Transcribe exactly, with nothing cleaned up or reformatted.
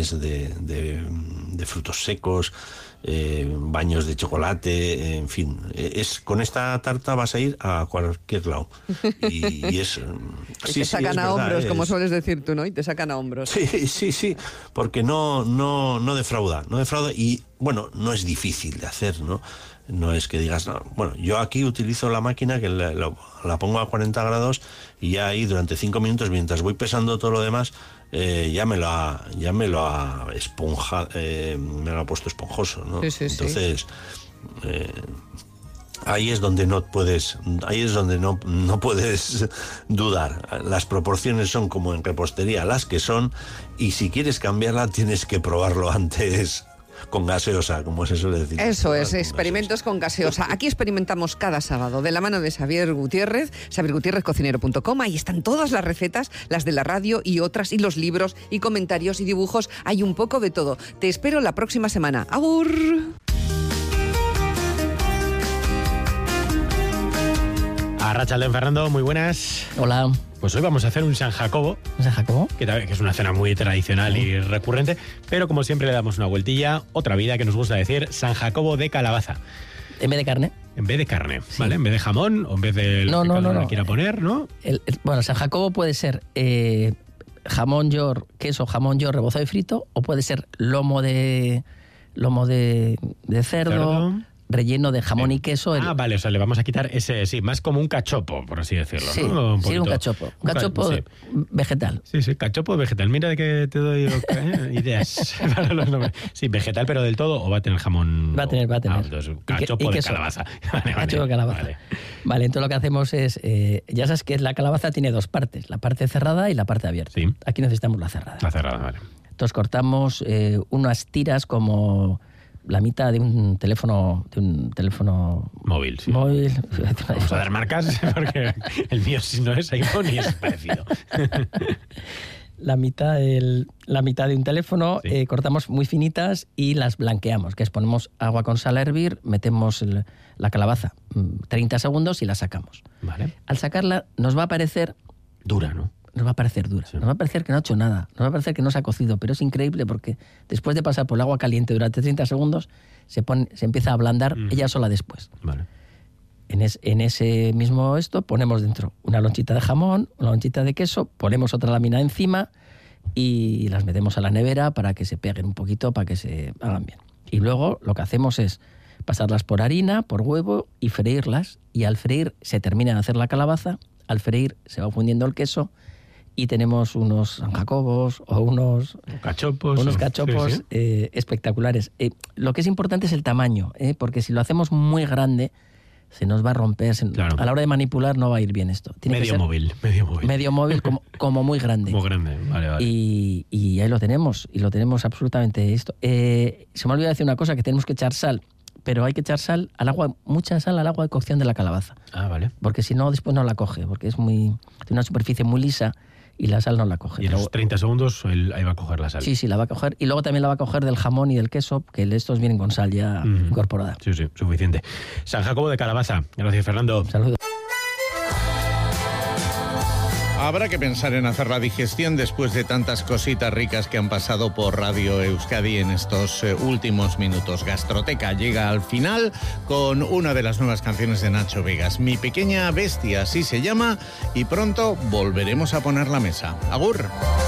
jamones de, de, de frutos secos, eh, baños de chocolate, en fin. Es, con esta tarta vas a ir a cualquier lado. Y, y es... y sí, te sacan sí, a verdad, hombros, es, como sueles decir tú, ¿no? Y te sacan a hombros. Sí, sí, sí, porque no, no, no defrauda, no defrauda y, bueno, no es difícil de hacer, ¿no? No es que digas, no. Bueno, yo aquí utilizo la máquina que la, la, la pongo a cuarenta grados y ya ahí durante cinco minutos, mientras voy pesando todo lo demás, eh, ya me lo ha, ya me lo ha esponja, eh, me lo ha puesto esponjoso, ¿no? Sí, sí, Entonces, sí. Eh, ahí es donde no puedes, ahí es donde no, no puedes dudar. Las proporciones son como en repostería las que son, y si quieres cambiarla tienes que probarlo antes con gaseosa, como se suele decir. Eso es, experimentos con gaseosa. Aquí experimentamos cada sábado, de la mano de Xavier Gutiérrez, xavier gutierrez cocinero punto com. Ahí están todas las recetas, las de la radio y otras, y los libros, y comentarios, y dibujos. Hay un poco de todo. Te espero la próxima semana. ¡Agur! Arratsaldeon, Fernando, muy buenas. Hola. Pues hoy vamos a hacer un San Jacobo. ¿Un San Jacobo? Que, que es una cena muy tradicional y recurrente, pero como siempre le damos una vueltilla, otra vida que nos gusta decir, San Jacobo de calabaza. ¿En vez de carne? En vez de carne, Sí. ¿vale? En vez de jamón o en vez de lo No, que no, cada no, uno no. quiera poner, ¿no? El, el- bueno, San Jacobo puede ser eh, jamón york, queso, jamón york, rebozado y frito, o puede ser lomo de lomo de, de cerdo, Cerdo. relleno de jamón y queso. el- Ah, vale, o sea, le vamos a quitar ese, sí, más como un cachopo, por así decirlo, sí, ¿no? sí, poquito. un cachopo. Un ca- cachopo sí. vegetal. Sí, sí, cachopo vegetal. Mira de que te doy eh, ideas para los nombres. Sí, vegetal, pero del todo, o va a tener jamón. Va a tener, va a tener. Ah, entonces, Y que- cachopo y de queso. calabaza. Vale, vale, Cachopo de calabaza. Vale. Vale, entonces lo que hacemos es, eh, ya sabes que la calabaza tiene dos partes, la parte cerrada y la parte abierta. Sí. Aquí necesitamos la cerrada. La cerrada, vale. Entonces cortamos eh, unas tiras como la mitad de un teléfono, de un teléfono Móvil, sí. móvil. Vamos a dar marcas porque el mío, si no es iPhone, y es parecido. La mitad, del- la mitad de un teléfono, Sí. eh, cortamos muy finitas y las blanqueamos, que es ponemos agua con sal a hervir, metemos el- la calabaza mm, treinta segundos y la sacamos. Vale. Al sacarla nos va a parecer, Dura, ¿no? nos va a parecer dura, Sí. nos va a parecer que no ha hecho nada, nos va a parecer que no se ha cocido, pero es increíble porque después de pasar por el agua caliente durante treinta segundos se, pone, se empieza a ablandar Mm. ella sola después. Vale. En, es- en ese mismo esto ponemos dentro una lonchita de jamón, una lonchita de queso, ponemos otra lámina encima y las metemos a la nevera para que se peguen un poquito, para que se hagan bien. Y luego lo que hacemos es pasarlas por harina, por huevo y freírlas. Y al freír se termina de hacer la calabaza, al freír se va fundiendo el queso y tenemos unos San Jacobos o unos Cachopos. unos o- cachopos sí, sí. eh, espectaculares. Eh, lo que es importante es el tamaño, ¿eh? Porque si lo hacemos muy grande, se nos va a romper. se- Claro. A la hora de manipular no va a ir bien esto. Tiene que Medio ser móvil, medio móvil. medio móvil como, como muy grande. Muy grande, vale, vale. Y, y ahí lo tenemos, y lo tenemos absolutamente esto. Eh, se me olvidó decir una cosa, que tenemos que echar sal, pero hay que echar sal al agua, mucha sal al agua de cocción de la calabaza, Ah, vale. porque si no después no la coge, porque es muy tiene una superficie muy lisa y la sal no la coge. Y en Pero- los treinta segundos él, ahí va a coger la sal. Sí, sí, la va a coger. Y luego también la va a coger del jamón y del queso, que estos vienen con sal ya Ujú. incorporada. Sí, sí, suficiente. San Jacobo de calabaza. Gracias, Fernando. Saludos. Habrá que pensar en hacer la digestión después de tantas cositas ricas que han pasado por Radio Euskadi en estos eh, últimos minutos. Gastroteca llega al final con una de las nuevas canciones de Nacho Vegas. Mi pequeña bestia, así se llama, y pronto volveremos a poner la mesa. Agur.